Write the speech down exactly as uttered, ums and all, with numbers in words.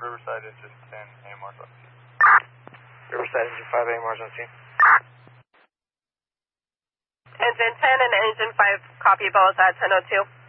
Riverside Engine ten, A M R's on scene. Riverside Engine five, A M R's on scene. Engine ten and Engine five, copy both at ten oh two.